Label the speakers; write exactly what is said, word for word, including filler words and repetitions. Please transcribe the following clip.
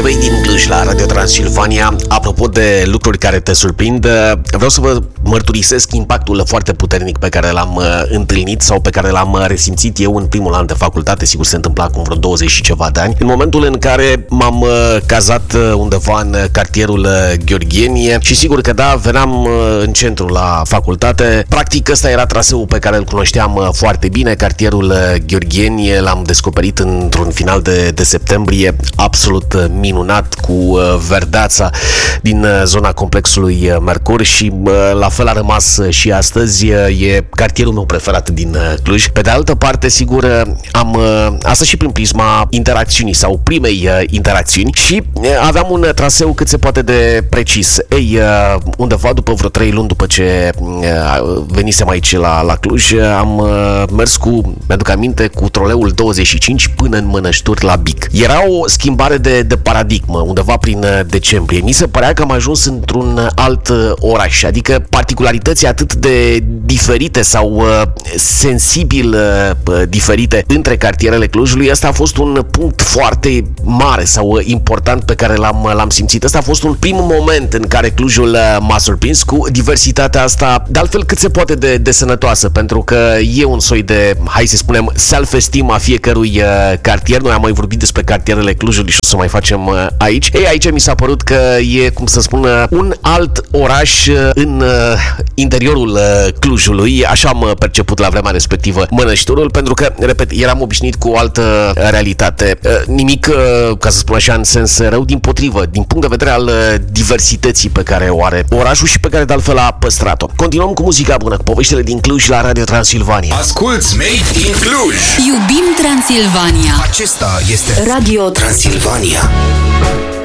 Speaker 1: mei din Cluj la Radio Transilvania. Apropo de lucruri care te surprind, vreau să vă mărturisesc impactul foarte puternic pe care l-am întâlnit sau pe care l-am resimțit eu în primul an de facultate. Sigur, se întâmpla acum vreo douăzeci și ceva de ani, în momentul în care m-am cazat undeva în cartierul Gheorghenie și sigur că da, veneam în centru la facultate. Practic ăsta era traseul pe care îl cunoșteam foarte bine. Cartierul Gheorghenie l-am descoperit într-un final de, de septembrie absolut minunat, cu verdeața din zona complexului Mercur și la fel a rămas și astăzi. E cartierul meu preferat din Cluj. Pe de altă parte, sigur, am asta și prin prisma interacțiunii sau primei interacțiuni și aveam un traseu cât se poate de precis. Ei, undeva după vreo trei luni după ce venisem aici la, la Cluj, am mers cu, mi-aduc aminte, cu troleul douăzeci și cinci până în Mănășturi la Bic. Era o schimbare de, de paradigmă, undeva prin decembrie. Mi se părea că am ajuns într-un alt oraș, adică particularități atât de diferite sau uh, sensibil uh, diferite între cartierele Clujului. Asta a fost un punct foarte mare sau uh, important pe care l-am, l-am simțit. Asta a fost un prim moment în care Clujul uh, m-a surprins cu diversitatea asta, de altfel cât se poate de, de sănătoasă, pentru că e un soi de, hai să spunem, self-esteem a fiecărui uh, cartier. Noi am mai vorbit despre cartierele Clujului și o să mai facem uh, aici. Ei, aici mi s-a părut că e, cum să spun, uh, un alt oraș uh, în uh, interiorul uh, Clujului. Așa am perceput la vremea respectivă Mănășturul, pentru că, repet, eram obișnuit cu o altă realitate. Uh, nimic, uh, ca să spun așa, în sens rău, dimpotrivă, din punct de vedere al uh, diversității pe care o are orașul și pe care de altfel a păstrat-o. Continuăm cu muzica bună, cu poveștile din Cluj la Radio Transilvania.
Speaker 2: Asculți Made in Cluj!
Speaker 3: Iubim Transilvania!
Speaker 2: Acesta este Radio Transilvania.